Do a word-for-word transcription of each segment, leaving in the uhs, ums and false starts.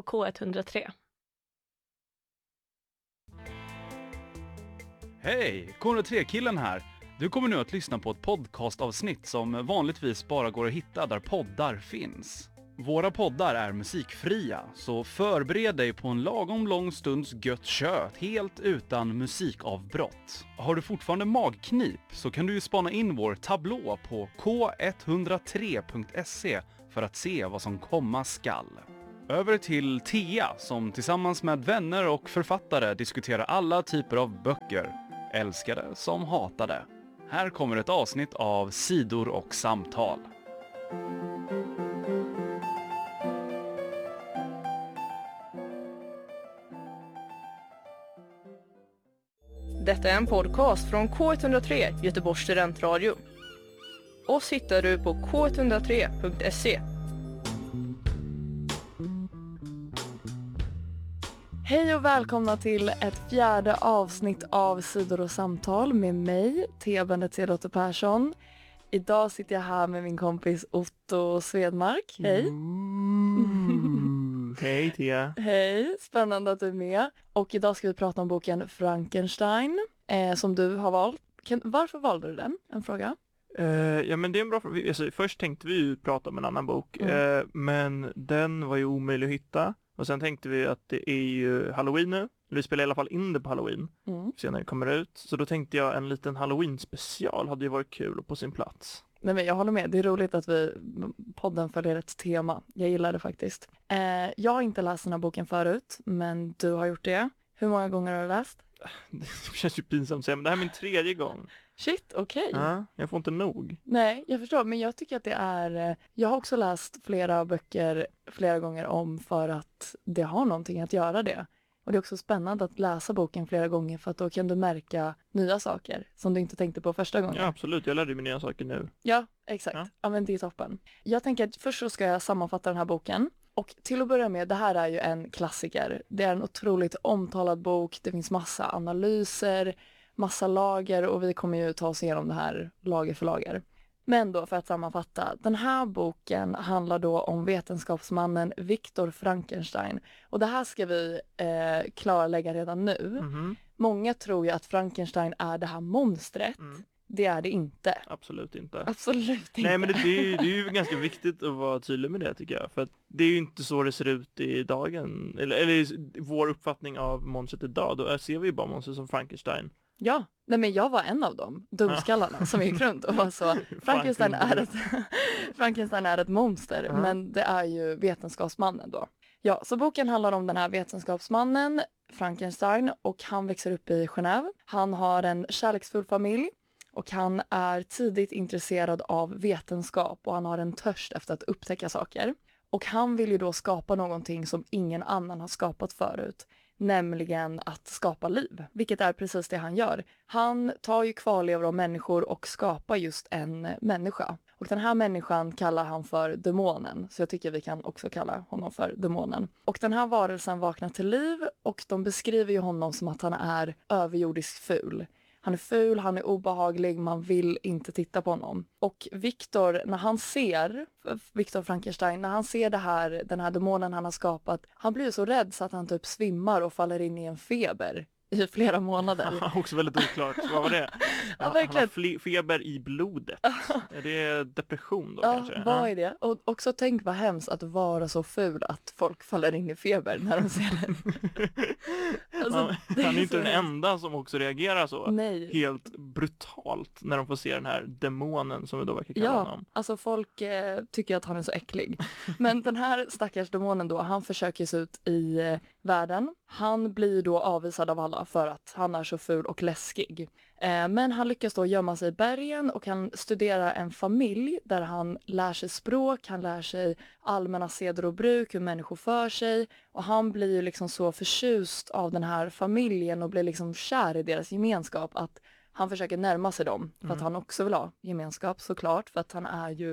K ett noll tre. Hej, K ett noll tre-killen här. Du kommer nu att lyssna på ett podcastavsnitt som vanligtvis bara går att hitta där poddar finns. Våra poddar är musikfria, så förbered dig på en lagom lång stunds gött kött helt utan musikavbrott. Har du fortfarande magknip så kan du ju spana in vår tablå på k ett noll tre punkt se för att se vad som komma skall. Över till Thea som tillsammans med vänner och författare diskuterar alla typer av böcker, älskade som hatade. Här kommer ett avsnitt av Sidor och samtal. Detta är en podcast från K ett noll tre, Göteborgs studentradio. Oss hittar du på k ett noll tre punkt se. Hej och välkomna till ett fjärde avsnitt av Sidor och samtal med mig, Thea Bendet Persson. Idag sitter jag här med min kompis Otto Svedmark. Hej! Mm. Hej Thea! Hej, spännande att du är med. Och idag ska vi prata om boken Frankenstein eh, som du har valt. Kan, varför valde du den? En fråga. Uh, ja men det är en bra fråga. Alltså, först tänkte vi ju prata om en annan bok. Mm. Uh, men den var ju omöjlig att hitta. Och sen tänkte vi att det är ju Halloween nu. Vi spelar i alla fall in det på Halloween. Mm. Sen när det kommer ut. Så då tänkte jag en liten Halloween-special hade ju varit kul och på sin plats. Nej, men jag håller med. Det är roligt att vi podden följer ett tema. Jag gillar det faktiskt. Eh, jag har inte läst den här boken förut. Men du har gjort det. Hur många gånger har du läst? Det känns ju pinsamt att säga. Men det här är min tredje gång. Shit, okej. Okay. Ja, jag får inte nog. Nej, jag förstår. Men jag tycker att det är... Jag har också läst flera böcker flera gånger om för att det har någonting att göra det. Och det är också spännande att läsa boken flera gånger för att då kan du märka nya saker som du inte tänkte på första gången. Ja, absolut. Jag lärde mig nya saker nu. Ja, exakt. Ja, ja men det är toppen. Jag tänker att först så ska jag sammanfatta den här boken. Och till att börja med, det här är ju en klassiker. Det är en otroligt omtalad bok. Det finns massa analyser, massa lager och vi kommer ju ta oss igenom det här lager för lager. Men då för att sammanfatta, den här boken handlar då om vetenskapsmannen Victor Frankenstein. Och det här ska vi eh, klarlägga redan nu. Mm-hmm. Många tror ju att Frankenstein är det här monstret. Mm. Det är det inte. Absolut inte. Absolut inte. Nej, men det, det, är ju, det är ju ganska viktigt att vara tydlig med det tycker jag. För att det är ju inte så det ser ut i dagen. Eller, eller vår uppfattning av monstret idag. Då ser vi ju bara monstret som Frankenstein. Ja, nej men jag var en av dem, dumskallarna ja. Som gick runt och var så, Frankenstein är ett, Frankenstein är ett monster, uh-huh. Men det är ju vetenskapsmannen då. Ja, så boken handlar om den här vetenskapsmannen, Frankenstein, och han växer upp i Genève. Han har en kärleksfull familj och han är tidigt intresserad av vetenskap och han har en törst efter att upptäcka saker. Och han vill ju då skapa någonting som ingen annan har skapat förut. Nämligen att skapa liv, vilket är precis det han gör. Han tar ju kvarlevor av människor och skapar just en människa. Och den här människan kallar han för demonen. Så jag tycker vi kan också kalla honom för demonen. Och den här varelsen vaknar till liv och de beskriver ju honom som att han är överjordisk ful. Han är ful, han är obehaglig, man vill inte titta på honom. Och Victor, när han ser, Victor Frankenstein, när han ser det här, den här demonen han har skapat, han blir så rädd så att han typ svimmar och faller in i en feber i flera månader. Också väldigt oklart, vad var det? Ja, verkligen. Han har feber i blodet. Är det depression då ja, kanske? Vad ja. är det? Och också tänk vad hemskt att vara så ful att folk faller in i feber när de ser den. Alltså, ja, han är, är inte den enda som också reagerar så Nej. helt brutalt när de får se den här demonen som vi då verkar kalla ja, honom. Alltså folk eh, tycker att han är så äcklig. Men den här stackars demonen då, han försöker se ut i eh, världen. Han blir då avvisad av alla för att han är så ful och läskig. Eh, men han lyckas då gömma sig i bergen och han studerar en familj där han lär sig språk, han lär sig allmänna seder och bruk, hur människor för sig. Och han blir ju liksom så förtjust av den här familjen och blir liksom kär i deras gemenskap att han försöker närma sig dem för att mm. han också vill ha gemenskap såklart för att han är ju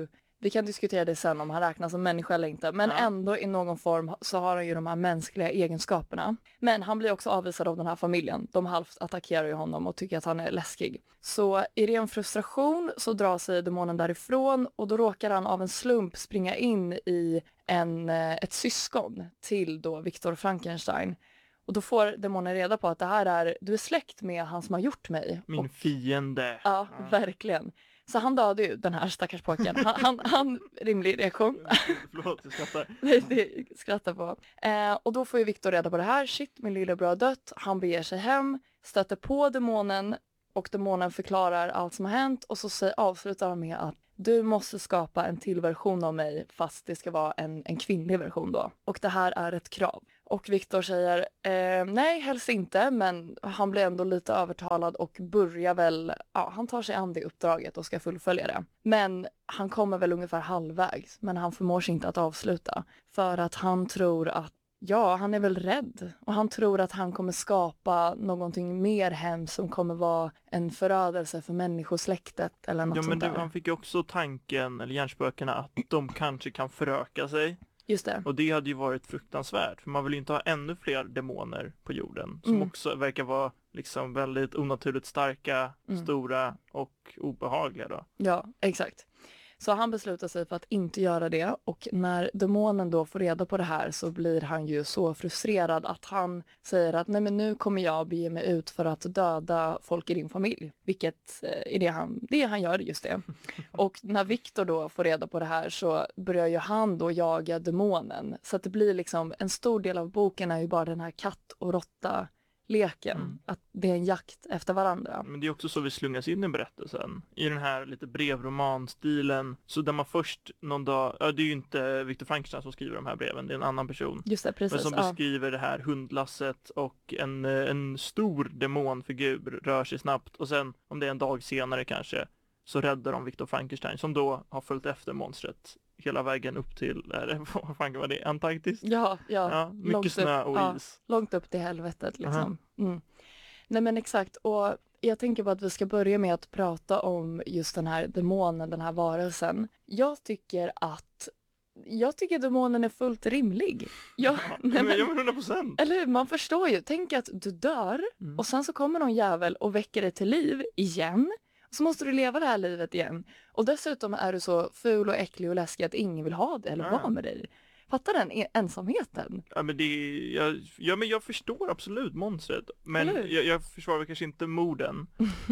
Vi kan diskutera det sen om han räknas som människa eller inte. Men Ja. ändå i någon form så har han ju de här mänskliga egenskaperna. Men han blir också avvisad av den här familjen. De halvt attackerar ju honom och tycker att han är läskig. Så i ren frustration så drar sig demonen därifrån. Och då råkar han av en slump springa in i en, ett syskon till då Victor Frankenstein. Och då får demonen reda på att det här är, du är släkt med han som har gjort mig. Min och, fiende. Ja, ja, verkligen. Så han dödade ju den här stackars pojken. Han, han, han rimlig reaktion. Förlåt, jag skrattar. Det, det skrattar på. Eh, och då får ju Victor reda på det här. Shit, min lillebror har dött. Han beger sig hem, stöter på demonen och demonen förklarar allt som har hänt. Och så säger, avslutar han med att du måste skapa en till version av mig fast det ska vara en, en kvinnlig version då. Och det här är ett krav. Och Victor säger eh, nej, helst inte, men han blir ändå lite övertalad och börjar väl, ja, han tar sig an det uppdraget och ska fullfölja det. Men han kommer väl ungefär halvvägs, men han förmår sig inte att avsluta. För att han tror att, ja, han är väl rädd. Och han tror att han kommer skapa någonting mer hemskt som kommer vara en förödelse för människosläktet eller något Ja, men sånt det, där. han fick ju också tanken, eller hjärnspökena, att de kanske kan föröka sig. Just det. Och det hade ju varit fruktansvärt, för man vill ju inte ha ännu fler demoner på jorden som Mm. också verkar vara liksom väldigt onaturligt starka, Mm. stora och obehagliga då. Ja, exakt. Så han beslutar sig för att inte göra det och när demonen då får reda på det här så blir han ju så frustrerad att han säger att nej men nu kommer jag bege mig ut för att döda folk i din familj. Vilket eh, är det han, det han gör, just det. Och när Victor då får reda på det här så börjar ju han då jaga demonen. Så att det blir liksom, en stor del av boken är ju bara den här katt och råtta leken, Mm. att det är en jakt efter varandra. Men det är också så vi slungas in i berättelsen. I den här lite brevromanstilen. Så där man först någon dag, ja det är ju inte Victor Frankenstein som skriver de här breven, det är en annan person. Just det, precis. Men som Ja. beskriver det här hundlasset och en, eh, en stor demonfigur rör sig snabbt. Och sen, om det är en dag senare kanske, så räddar de Victor Frankenstein som då har följt efter monstret hela vägen upp till, är vad fan var det, Antarktis? Ja, ja. Ja, mycket långt snö upp, och ja, is. långt upp till helvetet liksom. Mm. Nej men exakt, och jag tänker på att vi ska börja med att prata om just den här demonen, den här varelsen. Jag tycker att jag tycker demonen är fullt rimlig. Jag, Ja, nej, men, ja men, men hundra procent. eller hur, man förstår ju. Tänk att du dör Mm. och sen så kommer någon jävel och väcker dig till liv igen. Så måste du leva det här livet igen. Och dessutom är du så ful och äcklig och läskig att ingen vill ha det eller Ja. vara med dig. Fattar den e- ensamheten? Ja men det är, jag, ja men jag förstår absolut monstret. Men Eller hur? jag, jag försvarar kanske inte morden.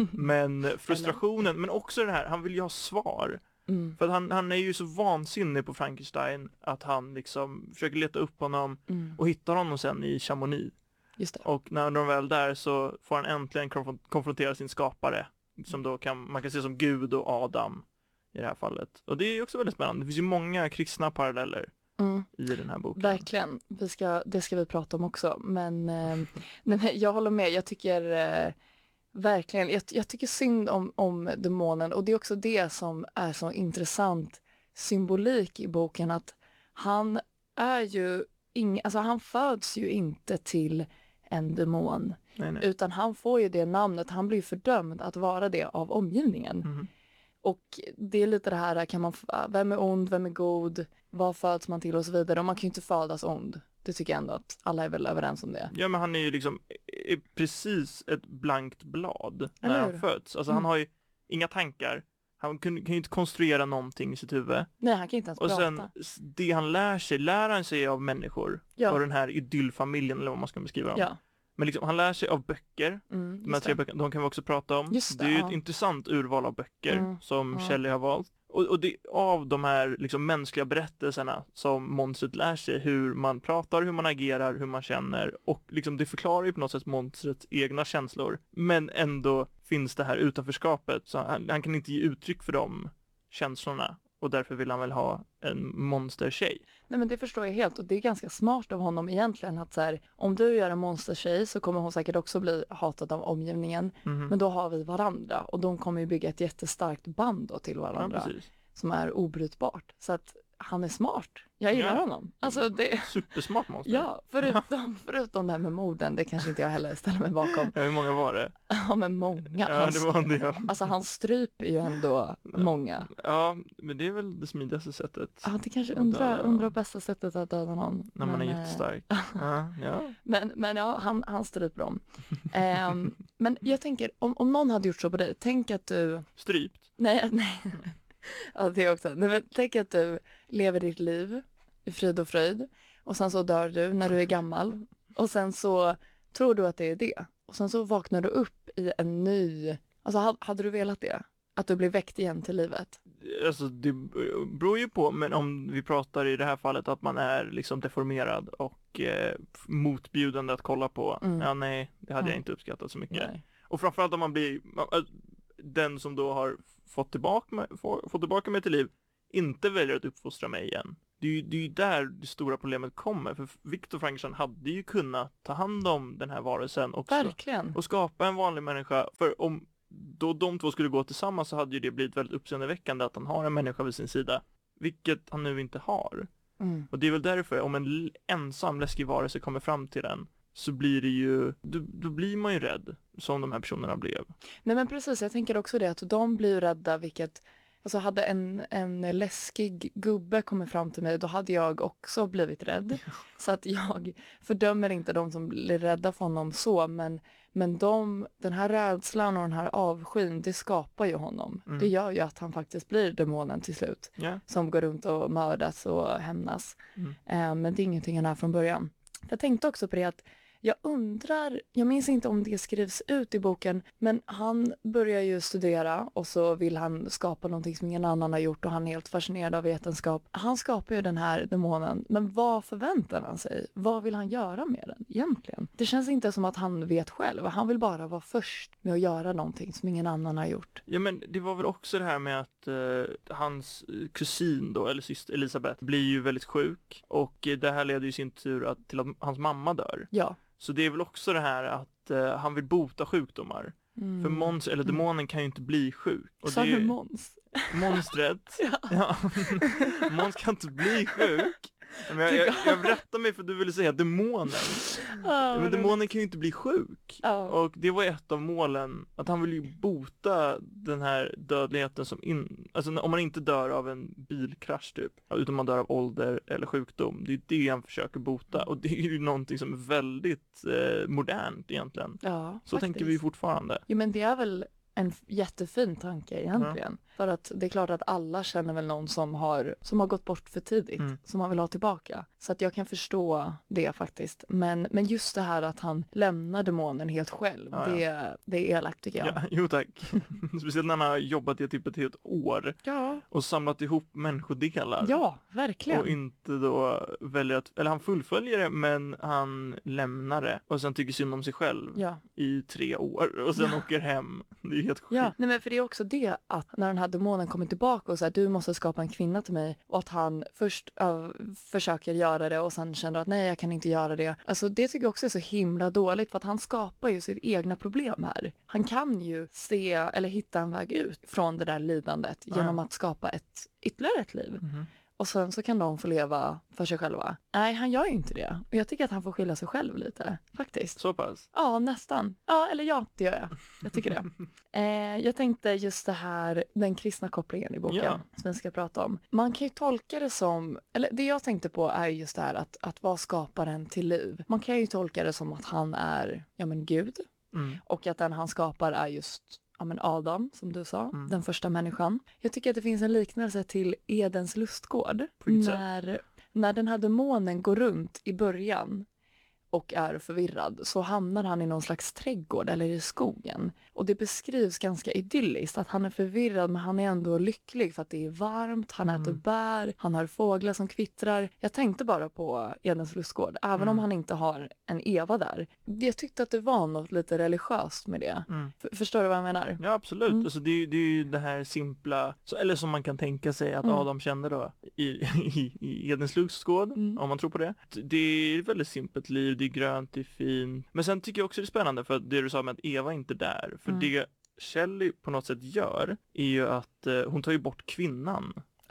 Men frustrationen, men också det här, han vill ju ha svar. Mm, För att han, han är ju så vansinnig på Frankenstein att han liksom försöker leta upp honom mm, och hittar honom sen i Chamonix. just det. Och när de väl är där så får han äntligen konf- konfrontera sin skapare. Som då kan, man kan se som Gud och Adam i det här fallet. Och det är ju också väldigt spännande. Det finns ju många kristna paralleller Mm. i den här boken. Verkligen, vi ska, det ska vi prata om också. Men, eh, nej, men jag håller med, jag tycker eh, verkligen, jag, jag tycker synd om, om demonen. Och det är också det som är så intressant symbolik i boken. Att han är ju, ing, alltså han föds ju inte till en demon. Nej, nej. Utan han får ju det namnet, han blir fördömd att vara det av omgivningen. Mhm. Och det är lite det här, kan man, vem är ond, vem är god, vad föds man till och så vidare. Och man kan ju inte födas ond. Det tycker jag ändå att alla är väl överens om det. Ja men han är ju liksom är precis ett blankt blad när Eller han hur? föds. Alltså Mm. han har ju inga tankar. Han kan, kan ju inte konstruera någonting i sitt huvud. Nej, han kan inte ens Och prata. sen s- det han lär sig, lär han sig av människor. Ja. Och den här idyllfamiljen eller vad man ska beskriva dem. Ja. Men liksom, han lär sig av böcker. Mm, De här just tre det. böckerna, de kan vi också prata om. Just det, det är ju ja. ett intressant urval av böcker Mm, som ja. Shelley har valt. Och, och det av de här liksom mänskliga berättelserna som monstret lär sig hur man pratar, hur man agerar, hur man känner. Och liksom det förklarar ju på något sätt monstrets egna känslor. Men ändå finns det här utanförskapet. Så han, han kan inte ge uttryck för de känslorna. Och därför vill han väl ha en monstertjej. Nej, men det förstår jag helt och det är ganska smart av honom egentligen att så här, om du gör en monstertjej så kommer hon säkert också bli hatad av omgivningen. Mhm. Men då har vi varandra och de kommer ju bygga ett jättestarkt band då till Ja, varandra precis. som är obrytbart. Så att han är smart. Jag gillar Ja. honom. Alltså det... Supersmart monster. Ja, förutom, förutom det här med morden, det kanske inte jag heller ställer mig bakom. Ja, hur många var det? Ja, men många. Ja, Han, det var det. Ja. alltså han stryper ju ändå många. Ja, men det är väl det smidigaste sättet. Ja, det kanske Att undrar, döda. undrar bästa sättet att döda någon. När man Men, är eh, jättestark. Ja, ja. Men, men ja, han, han stryper dem. Ehm, men jag tänker, om, om någon hade gjort så på dig, tänk att du... Strypt. Nej, nej. Ja, det också. Nej, men tänk att du lever ditt liv i frid och fröjd och sen så dör du när du är gammal och sen så tror du att det är det och sen så vaknar du upp i en ny... Alltså ha- hade du velat det? Att du blir väckt igen till livet? Alltså det beror ju på, men om vi pratar i det här fallet att man är liksom deformerad och eh, motbjudande att kolla på. Mm. Ja, nej, det hade jag Mm. inte uppskattat så mycket. Nej. Och framförallt om man blir äh, den som då har fått tillbaka mig, få, fått tillbaka mig till liv inte väljer att uppfostra mig igen. Det är ju, det är ju där det stora problemet kommer. För Viktor Frankenstein hade ju kunnat ta hand om den här varelsen också. Verkligen. Och skapa en vanlig människa. För om då de två skulle gå tillsammans så hade ju det blivit väldigt uppseendeväckande att han har en människa vid sin sida. Vilket han nu inte har. Mm. Och det är väl därför, om en l- ensam läskig varelse kommer fram till den, så blir det ju, då, då blir man ju rädd, som de här personerna blev. Nej men precis, jag tänker också det att de blir rädda, vilket... Alltså hade en, en läskig gubbe kommit fram till mig, då hade jag också blivit rädd. Så att jag fördömer inte de som blir rädda för honom så, men, men de, den här rädslan och den här avskyn, det skapar ju honom. Mm. Det gör ju att han faktiskt blir demonen till slut, Ja. som går runt och mördas och hämnas. Mm. Eh, men det är ingenting han är från början. Jag tänkte också på det att jag undrar, jag minns inte om det skrivs ut i boken, men han börjar ju studera och så vill han skapa någonting som ingen annan har gjort och han är helt fascinerad av vetenskap. Han skapar ju den här demonen, men vad förväntar han sig? Vad vill han göra med den egentligen? Det känns inte som att han vet själv. Han vill bara vara först med att göra någonting som ingen annan har gjort. Ja, men det var väl också det här med att eh, hans kusin då, eller syster Elisabeth, blir ju väldigt sjuk. Och eh, det här leder ju i sin tur att, till att hans mamma dör. Ja. Så det är väl också det här att eh, han vill bota sjukdomar. Mm. För Måns, eller demonen, kan ju inte bli sjuk. Och Sa det du är Måns? monstret. Ja. Ja. Måns kan inte bli sjuk. Men jag, jag, jag berättar mig för att du ville säga demonen. Ah, Men demonen kan ju inte bli sjuk. Ja. Och det var ett av målen, att han vill ju bota den här dödligheten som in, alltså om man inte dör av en bilkrasch typ, utan man dör av ålder eller sjukdom. Det är det han försöker bota, och det är ju någonting som är väldigt eh, modernt egentligen. Ja, Så faktiskt. tänker vi fortfarande. Jo, men det är väl en f- jättefin tanke egentligen. För att det är klart att alla känner väl någon som har, som har gått bort för tidigt, Mm. som man vill ha tillbaka. Så att jag kan förstå det faktiskt. Men, men just det här att han lämnar demonen helt själv, Ja, ja. det, det är elakt tycker jag. Ja, jo tack. Speciellt när han har jobbat i typ ett helt år Ja, och samlat ihop människodelar. ja verkligen. Och inte då väljer att, eller han fullföljer det, men han lämnar det och sen tycker synd om sig själv Ja. i tre år och sen åker hem. Det är helt sjukt. Ja, nej men för det är också det att när den här demonen kommer tillbaka och säger du måste skapa en kvinna till mig, och att han först äh, försöker göra det och sen känner att nej jag kan inte göra det. Alltså det tycker jag också är så himla dåligt, för att han skapar ju sitt egna problem här. Han kan ju se eller hitta en väg ut från det där lidandet Ja. genom att skapa ett ytterligare ett liv. Mhm. Och sen så kan de få leva för sig själva. Nej, han gör ju inte det. Och jag tycker att han får skylla sig själv lite, faktiskt. Så pass. Ja, nästan. Ja, eller ja, det gör jag. Jag tycker det. Eh, jag tänkte just det här, den kristna kopplingen i boken Ja. som vi ska prata om. Man kan ju tolka det som, eller det jag tänkte på är just det här att, att vara skaparen till liv. Man kan ju tolka det som att han är, ja men Gud. Mm. Och att den han skapar är just ja, men Adam, som du sa, Mm. den första människan. Jag tycker att det finns en liknelse till Edens lustgård. På vilket sätt? När, när den här demonen går runt i början och är förvirrad, så hamnar han i någon slags trädgård eller i skogen. Och det beskrivs ganska idylliskt att han är förvirrad, men han är ändå lycklig för att det är varmt, han äter Mm. bär, han har fåglar som kvittrar. Jag tänkte bara på Edens lustgård, även Mm. om han inte har en Eva där. Jag tyckte att det var något lite religiöst med det. Mm. F- förstår du vad jag menar? Ja, absolut. Mm. Alltså, det, är, det är ju det här simpla, så, eller som man kan tänka sig att Mm. Adam kände då i, i, i Edens lustgård, Mm. om man tror på det. Det är ett väldigt simpelt liv, det är grönt, det är fint. Men sen tycker jag också det är spännande, för att det du sa med att Eva inte är där. För Mm. det Shelley på något sätt gör är ju att eh, hon tar ju bort kvinnan.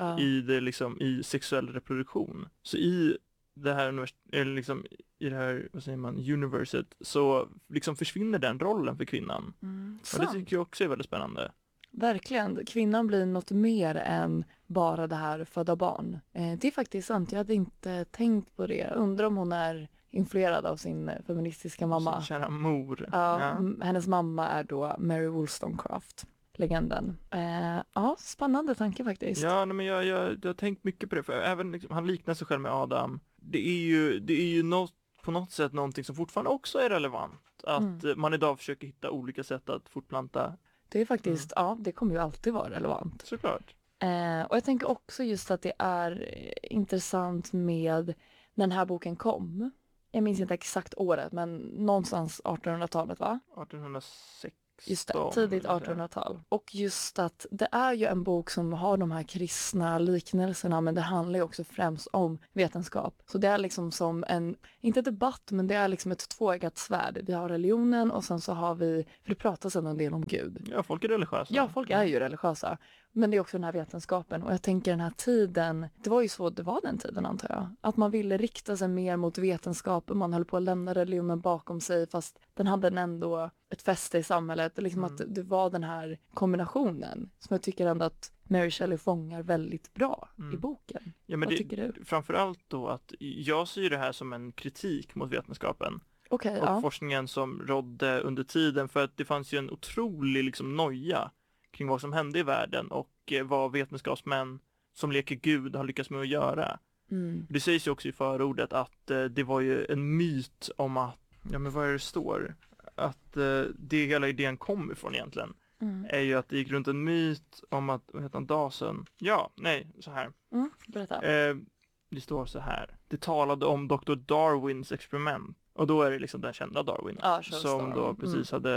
Ja. i det liksom i sexuell reproduktion. Så i det här univers- eller liksom i det här, vad säger man, universet, så liksom försvinner den rollen för kvinnan. Mm, Och det tycker jag också är väldigt spännande. Verkligen. Kvinnan blir något mer än bara det här födda barn. Eh, det är faktiskt sant. Jag hade inte tänkt på det. Undrar om hon är influerad av sin feministiska mamma. Sin kära mor. Ja, Ja. m- hennes mamma är då Mary Wollstonecraft, legenden. Eh, ja, spännande tanke faktiskt. Ja, nej, men jag, jag, jag har tänkt mycket på det, för även liksom, han liknar sig själv med Adam. Det är ju, det är ju något, på något sätt någonting som fortfarande också är relevant. Att Mm. man idag försöker hitta olika sätt att fortplanta. Det är faktiskt, ja, det kommer ju alltid vara relevant. Såklart. Eh, och jag tänker också just att det är eh, intressant med när den här boken kom. Jag minns inte exakt året, men någonstans artonhundratalet, va? artonhundrasexton. Just det, tidigt artonhundratal. Och just att det är ju en bok som har de här kristna liknelserna, men det handlar ju också främst om vetenskap. Så det är liksom som en, inte debatt, men det är liksom ett tvåeggat svärd. Vi har religionen och sen så har vi, för det pratas en del om Gud. Ja, folk är religiösa. Ja, folk är ju religiösa. Men det är också den här vetenskapen. Och jag tänker den här tiden, det var ju så det var den tiden antar jag. Att man ville rikta sig mer mot vetenskapen. Man höll på att lämna religionen bakom sig fast den hade ändå ett fäste i samhället. Liksom Mm. att det var den här kombinationen som jag tycker ändå att Mary Shelley fångar väldigt bra Mm. i boken. Ja, men Vad det, tycker du? framförallt då att jag ser det här som en kritik mot vetenskapen. Okej, Och ja. forskningen som rådde under tiden, för att det fanns ju en otrolig liksom noja kring vad som hände i världen och eh, vad vetenskapsmän som leker Gud har lyckats med att göra. Mm. Det sägs ju också i förordet att eh, det var ju en myt om att, ja men vad är det står? Att eh, det hela idén kom ifrån egentligen Mm. är ju att det gick runt en myt om att, vad heter han, Dawson? Ja, nej, så här. Mm. Berätta. Eh, det står så här. Det talade om doktor Darwins experiment. Och då är det liksom den kända Darwin. Ja, Charles som Darwin. då precis hade,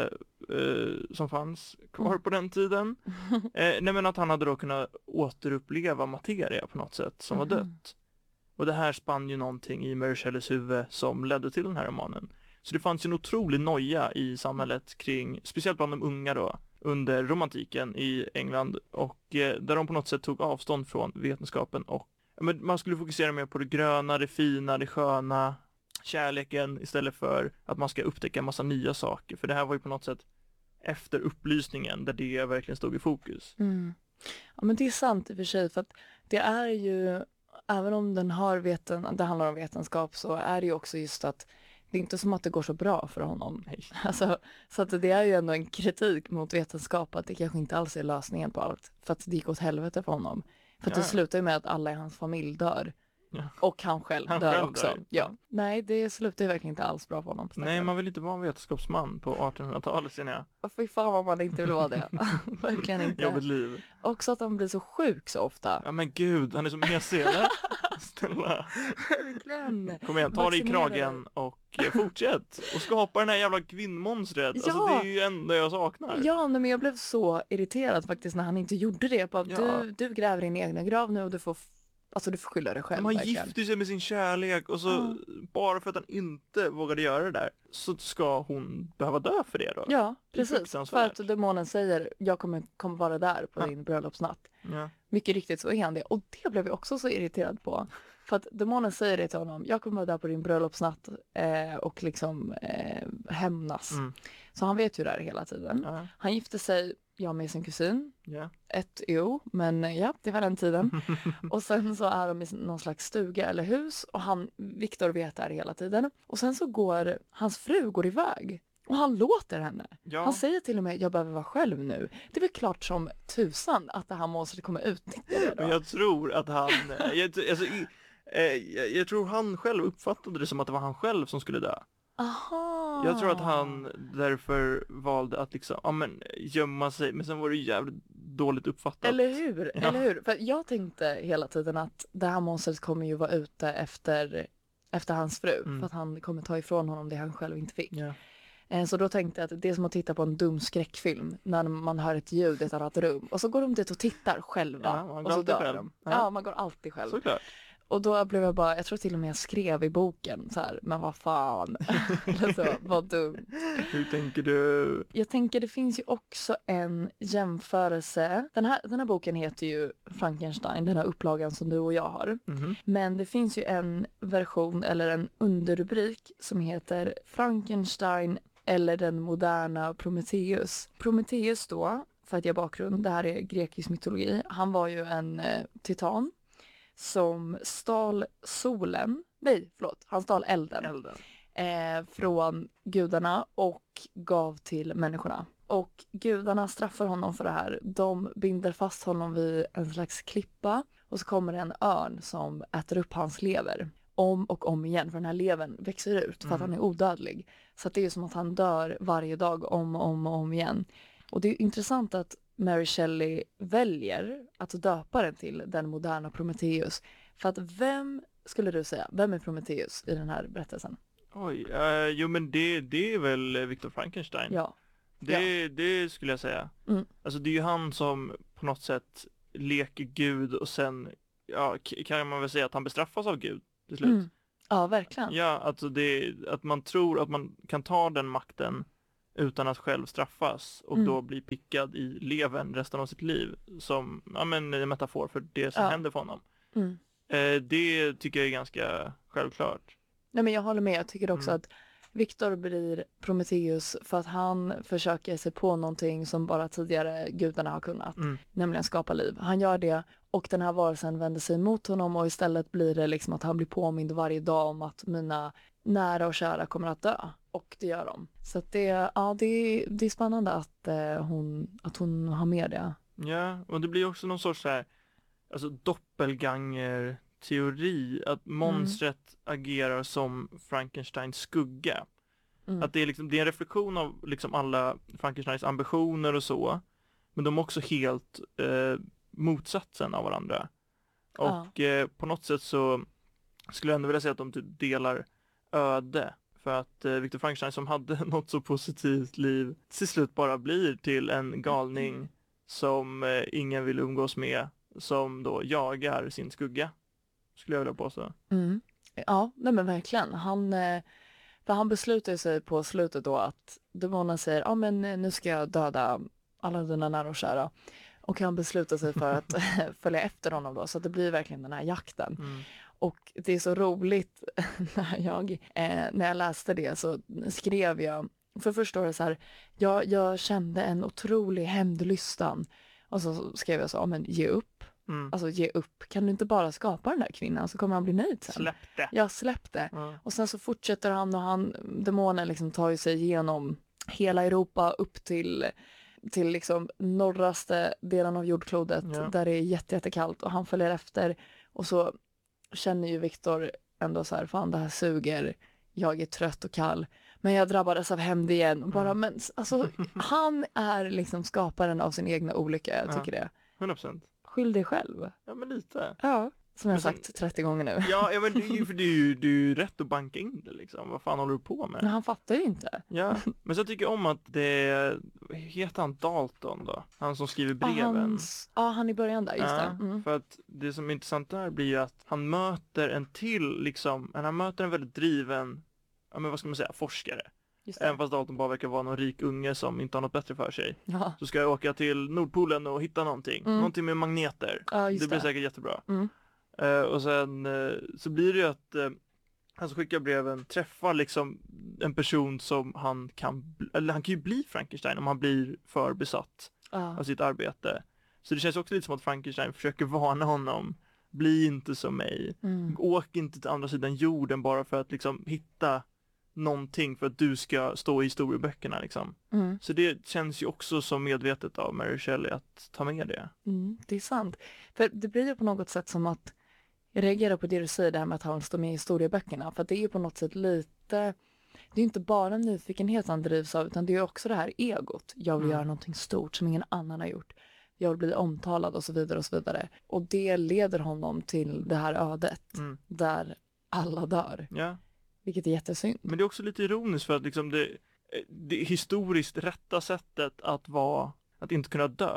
eh, som fanns kvar Mm. på den tiden. Eh, nej men att han hade då kunnat återuppleva materia på något sätt som var Mhm. dött. Och det här spann ju någonting i Mary Shelleys huvud som ledde till den här romanen. Så det fanns ju en otrolig noja i samhället kring, speciellt bland de unga då, under romantiken i England. Och eh, där de på något sätt tog avstånd från vetenskapen och ja, men man skulle fokusera mer på det gröna, det fina, det sköna, kärleken istället för att man ska upptäcka en massa nya saker. För det här var ju på något sätt efter upplysningen där det verkligen stod i fokus. Mm. Ja, men det är sant i och för sig, för att det är ju, även om den har veten, det handlar om vetenskap, så är det ju också just att det är inte som att det går så bra för honom. Nej. Alltså, så att det är ju ändå en kritik mot vetenskap att det kanske inte alls är lösningen på allt. För att det gick åt helvete för honom. För att Ja. det slutar ju med att alla i hans familj dör. Ja. Och han själv Han dör själv också. dör. Ja. Nej, det slutar ju verkligen inte alls bra för honom. Nej, man vill inte vara en vetenskapsman på artonhundratalet, känner jag. Och fy fan vad man inte vill vara det. Verkligen inte. Jobbigt liv. Också att han blir så sjuk så ofta. Ja men gud, han är så mesig eller? Snälla. Verkligen. Kom igen, ta dig i Vaccinera kragen och eh, fortsätt. Och skapa den här jävla kvinnmonstret. Alltså Ja. det är ju enda jag saknar. Ja, men jag blev så irriterad faktiskt när han inte gjorde det. På att Ja. du, du gräver din egna grav nu och du får, alltså du får skylla dig själv. Men han verkligen. gifter sig med sin kärlek och så Ja. bara för att han inte vågade göra det där så ska hon behöva dö för det då. Ja, Det är precis. För fruktansvärt. att demonen säger jag kommer, kommer vara där på Ja. din bröllopsnatt. Ja. Mycket riktigt så är han det. Och det blev jag också så irriterad på. För att demonen säger det till honom. Jag kommer vara där på din bröllopsnatt eh, och liksom eh, hämnas. Mm. Så han vet ju det här hela tiden. Ja. Han gifte sig, ja, med sin kusin. Ja. Ett o, men ja, det var den tiden. Och sen så är de i någon slags stuga eller hus och han, Viktor vet det här hela tiden. Och sen så går, hans fru går iväg och han låter henne. Ja. Han säger till och med, jag behöver vara själv nu. Det är väl klart som tusan att det här monstret kommer utnyttja det Men då. jag tror att han, jag, alltså, i, eh, jag, jag tror han själv uppfattade det som att det var han själv som skulle dö. Aha. Jag tror att han därför valde att liksom, ja men gömma sig, men sen var det ju jävligt dåligt uppfattat. Eller hur, Ja. eller hur? För jag tänkte hela tiden att det här monstret kommer ju vara ute efter, efter hans fru. Mm. För att han kommer ta ifrån honom det han själv inte fick. Ja. Eh, Så då tänkte jag att det är som att titta på en dum skräckfilm när man hör ett ljud i ett annat rum och så går de dit och tittar själva Ja, man går och så alltid dör själv. de. Ja. Ja. Man går alltid själv. Såklart. Och då blev jag bara, jag tror till och med jag skrev i boken så här, men vad fan, alltså, vad dumt. Hur tänker du? Jag tänker det finns ju också en jämförelse. Den här, den här boken heter ju Frankenstein, den här upplagan som du och jag har. Mm-hmm. Men det finns ju en version eller en underrubrik som heter Frankenstein eller den moderna Prometheus. Prometheus då, för att ge bakgrund, det här är grekisk mytologi. Han var ju en eh, titan som stal solen, nej förlåt, han stal elden, Elden. Eh, från gudarna och gav till människorna. Och gudarna straffar honom för det här. De binder fast honom vid en slags klippa och så kommer det en örn som äter upp hans lever. Om och om igen, för den här levern växer ut för att Mm. han är odödlig. Så att det är som att han dör varje dag om och om och om igen. Och det är intressant att Mary Shelley väljer att döpa den till den moderna Prometheus. För att vem, skulle du säga, vem är Prometheus i den här berättelsen? Oj, uh, jo men det, det är väl Victor Frankenstein. Ja. Det, det skulle jag säga. Mm. Alltså det är ju han som på något sätt leker Gud och sen, ja, k- kan man väl säga att han bestraffas av Gud till slut. Mm. Ja, verkligen. Ja, alltså det, att man tror att man kan ta den makten utan att själv straffas och Mm. då bli pickad i levern resten av sitt liv som, ja men en metafor för det som Ja. händer för honom. Mm. Eh, det tycker jag är ganska självklart. Nej, men jag håller med. Jag tycker också Mm. att Victor blir Prometheus för att han försöker sig på någonting som bara tidigare gudarna har kunnat. Mm. Nämligen skapa liv. Han gör det och den här varelsen vänder sig mot honom och istället blir det liksom att han blir påmind varje dag om att mina nära och kära kommer att dö. Och det gör de. Så att det, ja, det, är, det är spännande att, eh, hon, att hon har med det. Ja, och det blir också någon sorts så här, alltså doppelganger-teori, att monstret agerar som Frankensteins skugga. Mm. Att det är, liksom, det är en reflektion av liksom alla Frankensteins ambitioner och så, men de är också helt eh, motsatsen av varandra. Och Ja. eh, på något sätt så skulle jag ändå vilja säga att de typ delar öde. För att eh, Victor Frankenstein som hade något så positivt liv till slut bara blir till en galning som eh, ingen vill umgås med, som då jagar sin skugga, skulle jag vilja påstå. Mm. Ja, nej men verkligen. Han, eh, för han beslutar sig på slutet då att demonen säger, ja men eh, nu ska jag döda alla dina nära och kära. Och han beslutar sig för att följa efter honom då, så att det blir verkligen den här jakten. Mm. Och det är så roligt när jag, eh, när jag läste det så skrev jag, för först står det så här, jag, jag kände en otrolig hämndlystan. Och så skrev jag så, ja men ge upp. Mm. Alltså ge upp, kan du inte bara skapa den där kvinnan så kommer han bli nöjd sen. Släpp det. Jag släppte. Ja. Och sen så fortsätter han och han, demonen liksom tar ju sig igenom hela Europa upp till, till liksom norraste delen av jordklotet Ja. där det är jätte, jättekallt och han följer efter och så känner ju Victor ändå så här, fan det här suger, jag är trött och kall, men jag drabbades av hämnd igen och bara, Mm. men alltså han är liksom skaparen av sin egna olycka, jag Ja. tycker det. hundra procent. Skyll dig själv. Ja, men lite. Ja. Som jag Men sen- sagt trettio gånger nu. Ja, ja men det är ju, för det är ju, det är ju rätt att banka in det liksom. Vad fan håller du på med? Men han fattar ju inte. Ja, men så jag tycker om att det, heter han Dalton då? Han som skriver Ja, breven. hans- Ja, han i början där, just Ja, det. Mm. för att det som är intressant där blir ju att han möter en till liksom, han möter en väldigt driven, ja men vad ska man säga, forskare. Just det. Även fast Dalton bara verkar vara någon rik unge som inte har något bättre för sig. Ja, Så ska jag åka till Nordpolen och hitta någonting. Mm. Någonting med magneter. ja just Det blir det. säkert jättebra. Mm. Eh, och sen eh, så blir det ju att uh, han som skickar breven träffar liksom en person som han kan, bl- eller han kan ju bli Frankenstein om han blir för besatt Ja. av sitt arbete. Så det känns också lite som att Frankenstein försöker varna honom. Bli inte som mig. Mm. Åk inte till andra sidan jorden bara för att liksom hitta någonting för att du ska stå i historieböckerna liksom. Mm. Så det känns ju också som medvetet av Mary Shelley att ta med det. Mm. Det är sant. För det blir ju på något sätt som att jag reagerar på det du säger, det här med att han står med i historieböckerna. För att det är ju på något sätt lite, det är inte bara nyfikenhet han drivs av, utan det är också det här egot. Jag vill Mm. göra någonting stort som ingen annan har gjort. Jag vill bli omtalad och så vidare och så vidare. Och det leder honom till det här ödet Mm. där alla dör. Ja. Vilket är jättesynd. Men det är också lite ironiskt för att liksom det, det historiskt rätta sättet att vara, att inte kunna dö,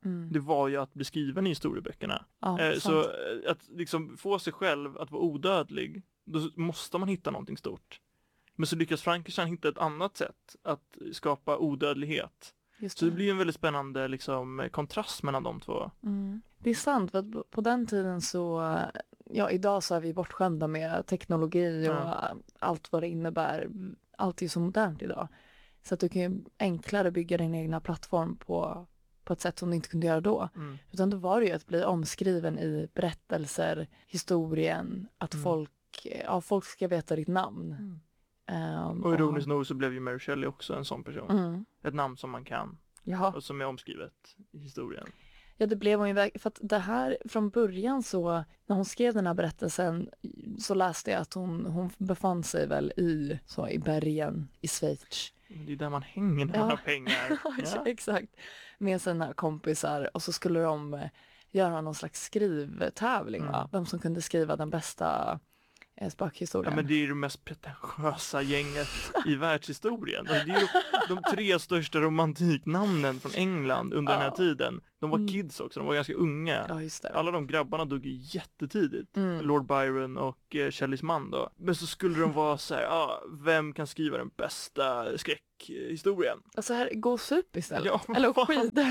Mm. det var ju att bli skriven i historieböckerna. Ja, Eh, sant. så eh, att liksom få sig själv att vara odödlig, då måste man hitta någonting stort. Men så lyckas Frankenstein hitta ett annat sätt att skapa odödlighet. Just Så det blir en väldigt spännande liksom, kontrast mellan de två. Mm. Det är sant, för att på- på den tiden så, ja idag så är vi bortskämda med teknologi och Ja. allt vad det innebär. Allt är ju så modernt idag. Så att du kan ju enklare bygga din egna plattform på, på ett sätt som du inte kunde göra då. Mm. Utan då var det ju att bli omskriven i berättelser, historien, att Mm. folk, ja, folk ska veta ditt namn. Mm. Ehm, Och ironiskt nog så blev ju Mary Shelley också en sån person. Mm. Ett namn som man kan Ja. och som är omskrivet i historien. Ja, det blev hon ju väg, för att det här från början så, när hon skrev den här berättelsen så läste jag att hon, hon befann sig väl i, så, i bergen i Schweiz. Men det är där man hänger när man Ja. har pengar. Ja. Exakt, med sina kompisar och så skulle de eh, göra någon slags skrivtävling, Mm. va? Vem som kunde skriva den bästa eh, spökhistorien. Ja, men det är ju det mest pretentiösa gänget i världshistorien. Alltså, det är ju de tre största romantiknamnen från England under den här Ja. tiden. De var Mm. kids också, de var ganska unga. Ja, just det. Alla de grabbarna dog ju jättetidigt. Mm. Lord Byron och eh, Shelleys man då. Men så skulle de vara så här, ah, vem kan skriva den bästa skräckhistorien? Alltså här, gåsup istället. Ja, vad Eller fan. skidor.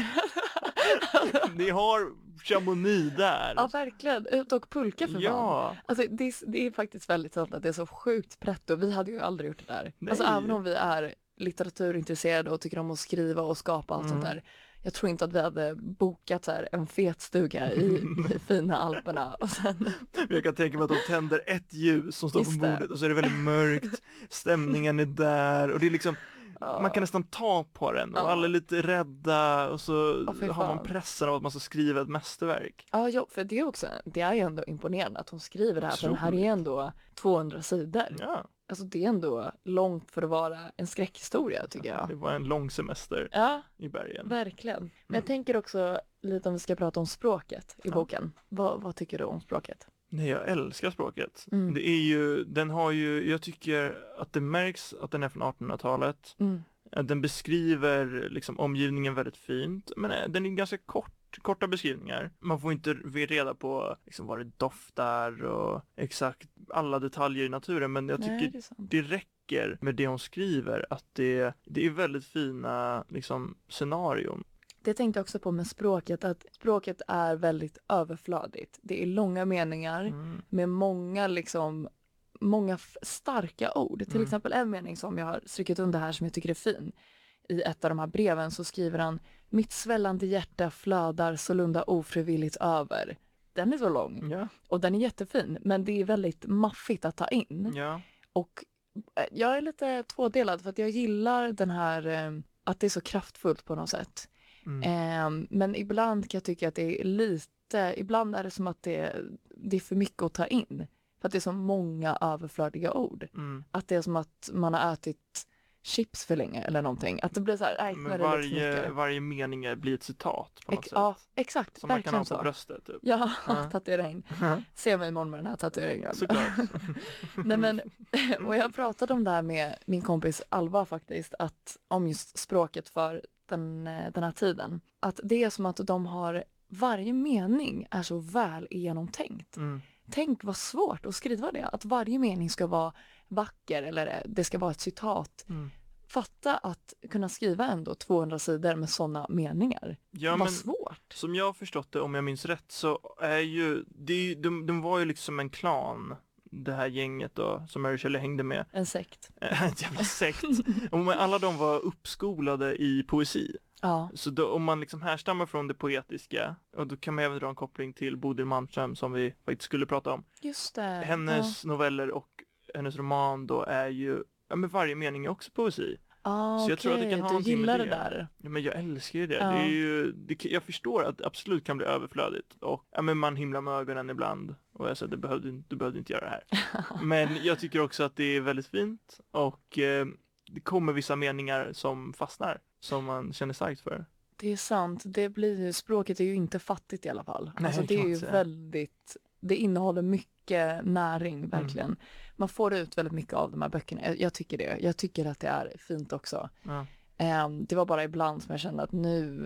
Ni har Chamonix där. Ja, verkligen. Ut och pulka för fan. Ja, Alltså det är, det är faktiskt väldigt sant att det är så sjukt pretto. Vi hade ju aldrig gjort det där. Nej. Alltså även om vi är litteraturintresserade och tycker om att skriva och skapa allt sånt Mm. där. Jag tror inte att vi hade bokat så här en fet stuga i, i fina Alperna och sen, jag kan tänka mig att de tänder ett ljus som står Just på det. bordet och så är det väldigt mörkt, stämningen är där och det är liksom, ja. man kan nästan ta på den och Ja. alla är lite rädda och så Ja, fy har man fan. pressen av att man ska skriva ett mästerverk. Ja, jo, för det är också, det är ju ändå imponerande att hon skriver det här, för den här är Otroligt. ändå tvåhundra sidor. Ja, Alltså det är ändå långt för att vara en skräckhistoria tycker det jag. var en lång semester Ja, i bergen. verkligen. Men Mm. jag tänker också lite om vi ska prata om språket i Ja. boken. Vad, vad tycker du om språket? Nej, jag älskar språket. Mm. Det är ju, den har ju, jag tycker att det märks att den är från artonhundratalet. Mm. Att den beskriver liksom omgivningen väldigt fint, men eh, den är ganska kort, korta beskrivningar. Man får inte reda på liksom vad det doftar och exakt alla detaljer i naturen, men jag Nej, tycker det är sant. det räcker med det hon skriver, att det, det är väldigt fina liksom scenarion. Det tänkte jag också på med språket, att språket är väldigt överflödigt. Det är långa meningar Mm. med många liksom många f- starka ord. Till Mm. exempel en mening som jag har strykit under här som jag tycker är fin. I ett av de här breven så skriver han: mitt svällande hjärta flödar sålunda ofrivilligt över. Den är så lång Ja, och den är jättefin, men det är väldigt maffigt att ta in. ja. Och eh, jag är lite tvådelad för att jag gillar den här eh, att det är så kraftfullt på något sätt. Mm. Eh, men ibland kan jag tycka att det är lite, ibland är det som att det, det är för mycket att ta in. För att det är så många överflödiga ord. Mm. Att det är som att man har ätit chips för länge eller någonting. Att det blir så här, nej, nu är Men det lite för varje, mycket. varje mening blir ett citat på något Ex- sätt. ja, exakt. Som man kan verkligen ha på så. bröstet typ. Ja, Ja. tatuera in. Se mig imorgon med den här tatueringen. Såklart. Nej, men, och jag pratade om det här med min kompis Alva faktiskt, att om just språket för den, eh, den här tiden. Att det är som att de har, varje mening är så väl genomtänkt. Mm. Tänk vad svårt att skriva det, att varje mening ska vara vacker eller eh, det ska vara ett citat. Mm. Fatta att kunna skriva ändå tvåhundra sidor med sådana meningar. Ja, vad men svårt. som jag har förstått det, om jag minns rätt, så är ju, det är ju de, de var ju liksom en klan, det här gänget då, som Mary Shelley hängde med. En sekt. En jävla sekt. Och men alla de var uppskolade i poesi. Ja, Så då, om man liksom härstammar från det poetiska, och då kan man även dra en koppling till Bodil Malmström som vi faktiskt skulle prata om. just det. Hennes noveller och hennes roman då är ju, ja men varje mening är också poesi. Ah, Så jag tror att det okej, kan ha du någonting med gillar det. det där. Ja, men jag älskar ju det. Ja. Det är ju, det, jag förstår att det absolut kan bli överflödigt. Och ja, men man himlar med ögonen ibland. Och jag säger, du behövde, inte- du behövde inte göra det här. Men jag tycker också att det är väldigt fint. Och eh, det kommer vissa meningar som fastnar. Som man känner starkt för. Det är sant. Det blir ju, språket är ju inte fattigt i alla fall. Nej, alltså det det kan är man ju inte säga. väldigt, det innehåller mycket näring verkligen. Mm. Man får ut väldigt mycket av de här böckerna. Jag, jag tycker det. Jag tycker att det är fint också. Ja. Ehm, det var bara ibland som jag kände att nu,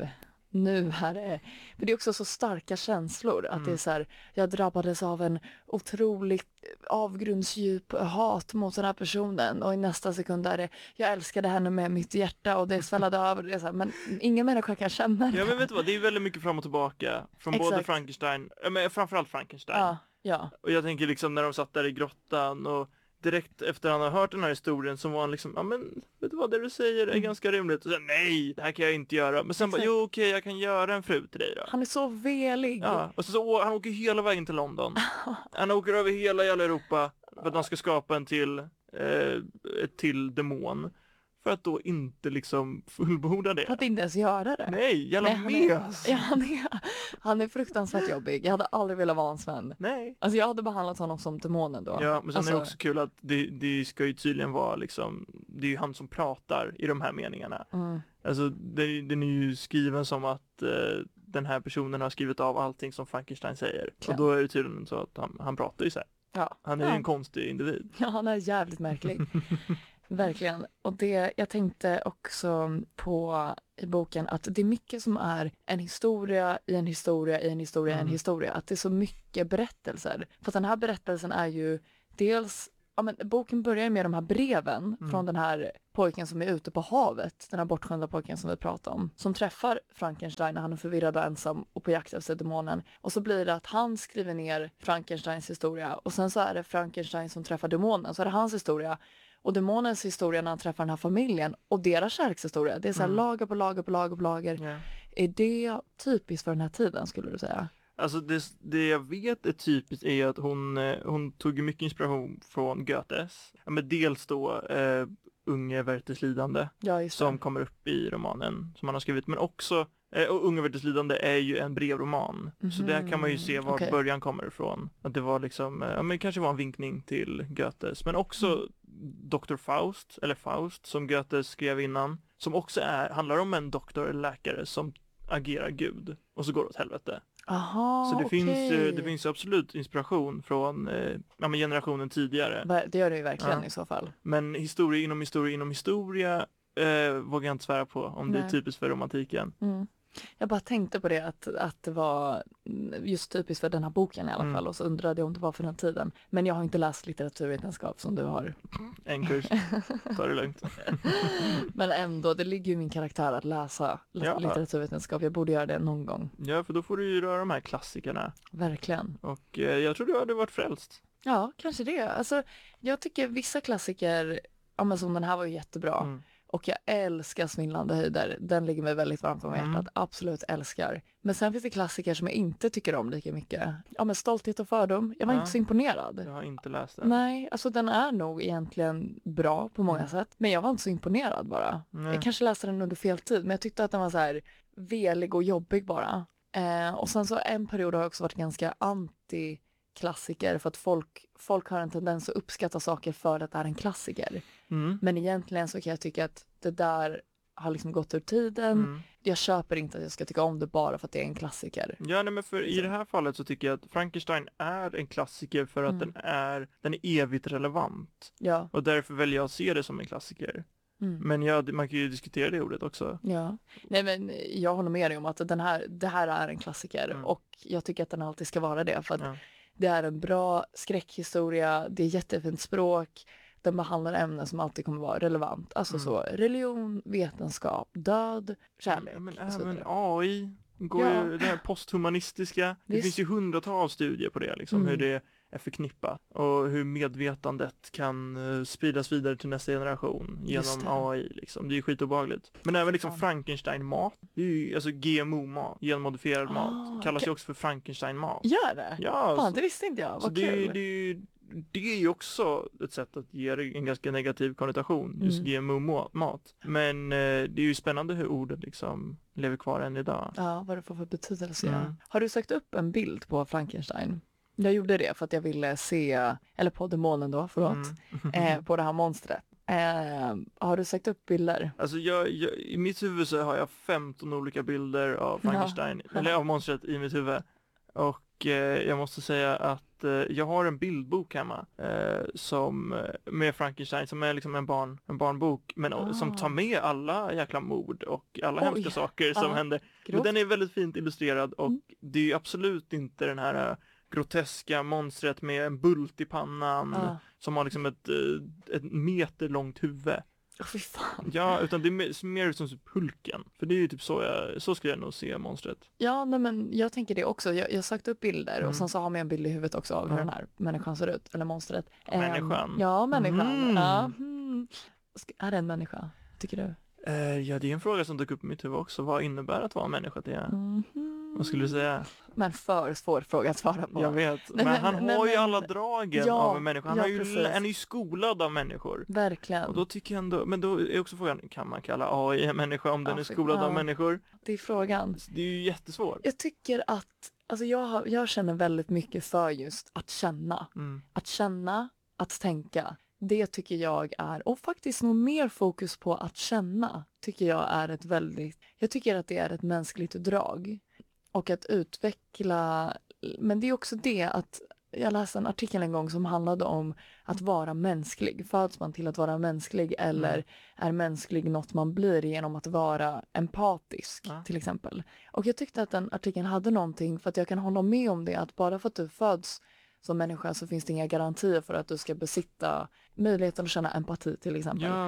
nu är det, för det är också så starka känslor att Mm. det är så här, jag drabbades av en otroligt avgrundsdjup hat mot den här personen och i nästa sekund är det, jag älskade henne med mitt hjärta och det svällade över, det är så här, men ingen människa kan känna det. Ja men vet du vad, det är väldigt mycket fram och tillbaka från både Exakt. Frankenstein, äh, men framförallt Frankenstein. Ja, ja. Och jag tänker liksom när de satt där i grottan och direkt efter att han har hört den här historien så var han liksom, ja men vet du vad, det du säger är Mm. ganska rimligt. Och sen, nej, det här kan jag inte göra. Men sen bara, Exakt. jo okej, jag kan göra en fru till dig då. Han är så velig. Ja, och så, så å- han åker hela vägen till London. Han åker över hela jävla Europa för att han ska skapa en till, eh, ett till demon. För att då inte liksom fullborda det. För att inte ens göra det. Nej, jävla Nej, han är- mes. Ja, han, är, han är fruktansvärt jobbig. Jag hade aldrig velat vara hans vän. Nej. Alltså jag hade behandlat honom som demonen då. Ja, men sen alltså, är det också kul att det, det ska ju tydligen vara liksom, det är ju han som pratar i de här meningarna. Mm, Alltså det, den är ju skriven som att eh, den här personen har skrivit av allting som Frankenstein säger. Klar. Och då är det tydligen så att han, han pratar ju så här. ja. Han är ju ja. en konstig individ. Ja, han är jävligt märklig. Verkligen. Och det, jag tänkte också på i boken att det är mycket som är en historia i en historia i en historia i en Mm. historia. Att det är så mycket berättelser. För att den här berättelsen är ju dels, ja men boken börjar ju med de här breven Mm. från den här pojken som är ute på havet. Den här bortskämda pojken som vi pratade om. Som träffar Frankenstein när han är förvirrad och ensam och på jakt efter demonen. Och så blir det att han skriver ner Frankensteins historia. Och sen så är det Frankenstein som träffar demonen. Så är det hans historia. Och demonens historia när han träffar den här familjen och deras kärlekshistoria. Det är så här Mm. lager på lager på lager på lager. Ja. Är det typiskt för den här tiden skulle du säga? Alltså det, det jag vet är typiskt är att hon, eh, hon tog ju mycket inspiration från Goethes. Ja, men dels då eh, Unge Werthers lidande Ja, just det. som kommer upp i romanen som han har skrivit. Men också, eh, och Unge Werthers lidande är ju en brevroman. Så där kan man ju se var okej. början kommer ifrån. Att det var liksom, eh, ja men det kanske var en vinkning till Goethes. Men också Mm. doktor Faust, eller Faust som Goethe skrev innan. Som också är, handlar om en doktor eller läkare som agerar gud. Och så går det åt helvete. Aha, Så det, okej. finns, eh, det finns absolut inspiration från eh, ja, men generationen tidigare. Ver- Det gör det ju verkligen Ja. i så fall. Men historia inom historia inom historia eh, vågar jag inte svära på om det är Nej. typiskt för romantiken. Mm. Jag bara tänkte på det att, att det var just typiskt för den här boken i alla Mm. fall och så undrade jag om det var för den tiden. Men jag har inte läst litteraturvetenskap som du har. En kurs, ta det lugnt. Men ändå, det ligger ju i min karaktär att läsa li- Ja. litteraturvetenskap. Jag borde göra det någon gång. Ja, för då får du ju röra de här klassikerna. Verkligen. Och eh, jag tror du hade varit frälst. Ja, kanske det. Alltså, jag tycker vissa klassiker, ja men som den här var ju jättebra. Mm. Och jag älskar Svindlande höjder. Den ligger mig väldigt varmt om hjärtat. Mm. Absolut älskar. Men sen finns det klassiker som jag inte tycker om lika mycket. Ja men Stolthet och fördom. Jag var Ja. inte så imponerad. Jag har inte läst den. Nej, alltså den är nog egentligen bra på många Mm. sätt. Men jag var inte så imponerad bara. Nej. Jag kanske läste den under fel tid. Men jag tyckte att den var så här velig och jobbig bara. Eh, och sen så en period har jag också varit ganska anti-klassiker. För att folk, folk har en tendens att uppskatta saker för att det är en klassiker. Mm. Men egentligen så kan jag tycka att det där har liksom gått ur tiden. Mm. Jag köper inte att jag ska tycka om det bara för att det är en klassiker. Ja, nej, men för i det här fallet så tycker jag att Frankenstein är en klassiker för att Mm. den är den är evigt relevant. Ja. Och därför väljer jag att se det som en klassiker. Mm. Men ja, det- man kan ju diskutera det ordet också. Ja, nej men jag håller med dig om att den här, det här är en klassiker Mm. och jag tycker att den alltid ska vara det för att Ja. det är en bra skräckhistoria, det är jättefint språk, den behandlar ämnen som alltid kommer vara relevant, alltså Mm. så religion, vetenskap, död, kärlek Ja, men och så även vidare. A I går Ja. ju det här posthumanistiska. Det Visst. finns ju hundratals studier på det, liksom, Mm. hur det är förknippat och hur medvetandet kan eh, spridas vidare till nästa generation Just genom det. A I. Liksom. Det är ju skitobehagligt. Men även liksom Fan. Frankenstein-mat, det är ju alltså G M O-mat, genmodifierad Ah, mat, kallas okej. ju också för Frankenstein-mat. Gör det? Ja, Fan, så, det visste inte jag, så vad det, är ju- kul. det, är ju- det är ju också ett sätt att ge det en ganska negativ konnotation, just Mm. G M O-mat. Men eh, det är ju spännande hur ordet liksom lever kvar än idag. Ja, vad det får för betydelse. Mm. Ja. Har du sökt upp en bild på Frankenstein? Jag gjorde det för att jag ville se, eller på demonen då, förlåt, Mm. eh, på det här monstret. Eh, har du sökt upp bilder? Alltså jag, jag, i mitt huvud så har jag femton olika bilder av Frankenstein, Ja. eller av monstret i mitt huvud. Och Och eh, jag måste säga att eh, jag har en bildbok hemma eh, som, med Frankenstein som är liksom en, barn, en barnbok men Ah. som tar med alla jäkla mord och alla Oj. hemska saker som Ja. händer. Men Grovt. den är väldigt fint illustrerad och Mm. det är ju absolut inte den här eh, groteska monstret med en bult i pannan Ja. som har liksom ett, eh, ett meter långt huvud. Åh, fy fan. Ja, utan det är mer, mer ut som typ Hulken. För det är ju typ så jag, så skulle jag nog se monstret. Ja, nej, men jag tänker det också. Jag har sökt upp bilder Mm. och sen så har man en bild i huvudet också av hur Ja. den här människan ser ut, eller monstret. Människan. Ehm, ja, människan. Mm. Ja. Mm. Ska- Är det en människa, tycker du? Eh, ja, det är en fråga som dök upp i mitt huvud också. Vad innebär att vara en människa till? Mhm. Vad skulle du säga? Men för svår fråga att svara på. Jag vet. Nej, men, men- han nej, har ju men- alla dragen Ja, av en människa. Han, ja, har ju, precis. han är ju skolad av människor. Verkligen. Och då tycker jag ändå, men då är också frågan, kan man kalla A I en människa om den Ja, är fy- skolad av ja. människor? Det är frågan. Det är ju jättesvårt. Jag tycker att, alltså jag, har, jag känner väldigt mycket för just att känna. Mm. Att känna, att tänka. Det tycker jag är, och faktiskt nog mer fokus på att känna, tycker jag är ett väldigt, jag tycker att det är ett mänskligt drag. Och att utveckla, men det är också det att, jag läste en artikel en gång som handlade om att vara mänsklig. Föds man till att vara mänsklig eller Mm. är mänsklig något man blir genom att vara empatisk Ja. till exempel. Och jag tyckte att den artikeln hade någonting, för att jag kan hålla med om det, att bara för att du föds som människa så finns det inga garantier för att du ska besitta möjligheten att känna empati till exempel. Ja,